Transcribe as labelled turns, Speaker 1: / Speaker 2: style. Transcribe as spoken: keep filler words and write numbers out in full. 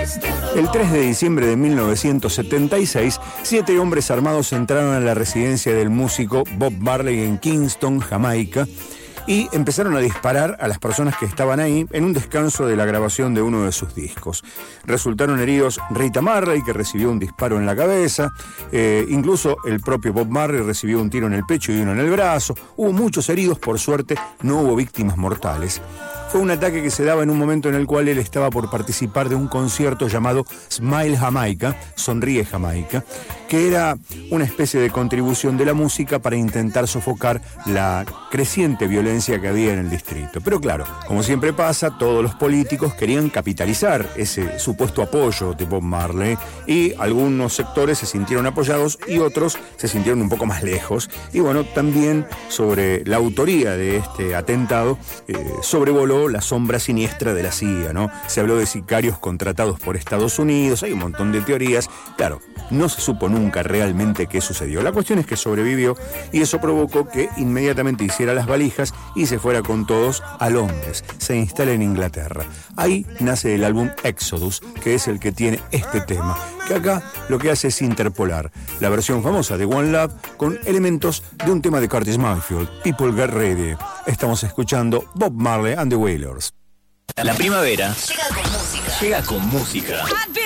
Speaker 1: El tres de diciembre de mil novecientos setenta y seis, siete hombres armados entraron a la residencia del músico Bob Marley en Kingston, Jamaica, y empezaron a disparar a las personas que estaban ahí en un descanso de la grabación de uno de sus discos. Resultaron heridos Rita Marley, que recibió un disparo en la cabeza, eh, incluso el propio Bob Marley recibió un tiro en el pecho y uno en el brazo. Hubo muchos heridos, por suerte no hubo víctimas mortales. Fue un ataque que se daba en un momento en el cual él estaba por participar de un concierto llamado Smile Jamaica, Sonríe Jamaica, que era una especie de contribución de la música para intentar sofocar la creciente violencia que había en el distrito. Pero claro, como siempre pasa, todos los políticos querían capitalizar ese supuesto apoyo de Bob Marley y algunos sectores se sintieron apoyados y otros se sintieron un poco más lejos. Y bueno, también sobre la autoría de este atentado eh, sobrevoló la sombra siniestra de la C I A, ¿no? Se habló de sicarios contratados por Estados Unidos, hay un montón de teorías. Claro, no se supo nunca realmente qué sucedió. La cuestión es que sobrevivió y eso provocó que inmediatamente hiciera las valijas y se fuera con todos a Londres. Se instala en Inglaterra. Ahí nace el álbum Exodus, que es el que tiene este tema, que acá lo que hace es interpolar la versión famosa de One Love con elementos de un tema de Curtis Mayfield, People Get Ready. Estamos escuchando Bob Marley and the Wailers.
Speaker 2: La primavera llega con música. Llega con música.